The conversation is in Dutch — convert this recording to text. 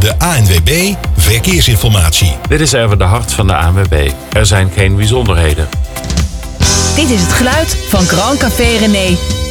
de ANWB Verkeersinformatie. Dit is even de hart van de ANWB. Er zijn geen bijzonderheden. Dit is het geluid van Grand Café René.